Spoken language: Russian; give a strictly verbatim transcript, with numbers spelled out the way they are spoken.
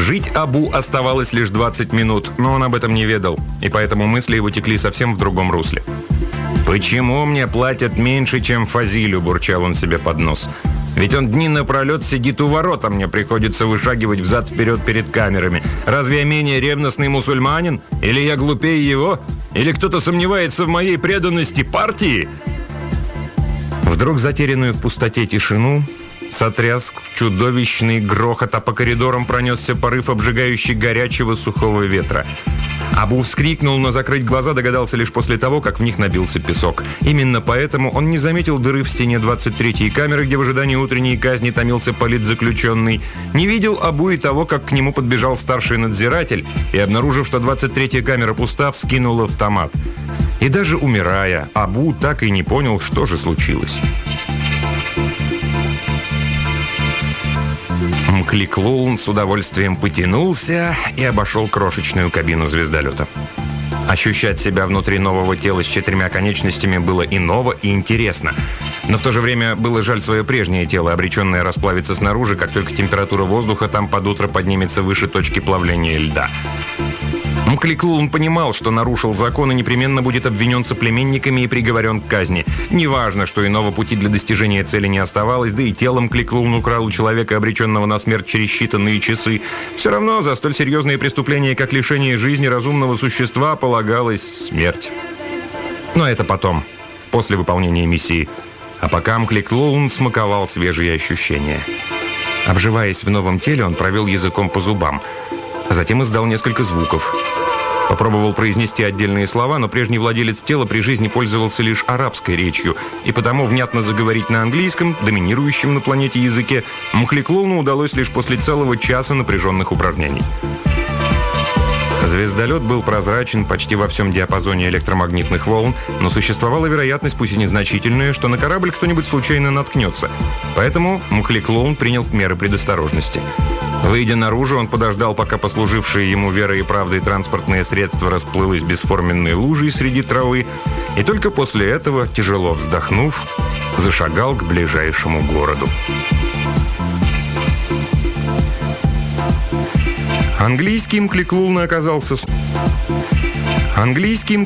Жить Абу оставалось лишь двадцать минут, но он об этом не ведал, и поэтому мысли его текли совсем в другом русле. «Почему мне платят меньше, чем Фазилю?» – бурчал он себе под нос. «Ведь он дни напролет сидит у ворот, а мне приходится вышагивать взад-вперед перед камерами. Разве я менее ревностный мусульманин? Или я глупее его? Или кто-то сомневается в моей преданности партии?» Вдруг затерянную в пустоте тишину сотряс чудовищный грохот, а по коридорам пронесся порыв обжигающий горячего сухого ветра. Абу вскрикнул, но закрыть глаза догадался лишь после того, как в них набился песок. Именно поэтому он не заметил дыры в стене двадцать третьей камеры, где в ожидании утренней казни томился политзаключенный. Не видел Абу и того, как к нему подбежал старший надзиратель и, обнаружив, что двадцать третья камера пуста, вскинул автомат. И даже умирая, Абу так и не понял, что же случилось. Мклик-Лулн с удовольствием потянулся и обошел крошечную кабину звездолета. Ощущать себя внутри нового тела с четырьмя конечностями было и ново, и интересно. Но в то же время было жаль свое прежнее тело, обреченное расплавиться снаружи, как только температура воздуха там под утро поднимется выше точки плавления льда. Мклик-Лулн понимал, что нарушил закон и непременно будет обвинен соплеменниками и приговорен к казни. Неважно, что иного пути для достижения цели не оставалось, да и телом Мклик-Лулн украл у человека, обреченного на смерть через считанные часы. Все равно за столь серьезные преступления, как лишение жизни разумного существа, полагалась смерть. Но это потом, после выполнения миссии. А пока Мклик-Лулн смаковал свежие ощущения. Обживаясь в новом теле, он провел языком по зубам. Затем издал несколько звуков. Попробовал произнести отдельные слова, но прежний владелец тела при жизни пользовался лишь арабской речью, и потому внятно заговорить на английском, доминирующем на планете языке, Мклик-Лулну удалось лишь после целого часа напряженных упражнений. Звездолет был прозрачен почти во всем диапазоне электромагнитных волн, но существовала вероятность, пусть и незначительная, что на корабль кто-нибудь случайно наткнется. Поэтому Мклик-Лулн принял меры предосторожности. Выйдя наружу, он подождал, пока послужившие ему верой и правдой транспортное средство расплылось бесформенной лужей среди травы, и только после этого, тяжело вздохнув, зашагал к ближайшему городу. Английский Мклик-Лулн оказался... Английский